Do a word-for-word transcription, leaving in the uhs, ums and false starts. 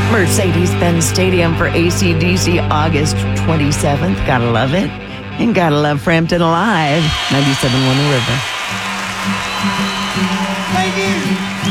Mercedes-Benz Stadium for A C D C August twenty-seventh. Gotta love it. And gotta love Frampton Alive. ninety-seven point one The River. Thank you.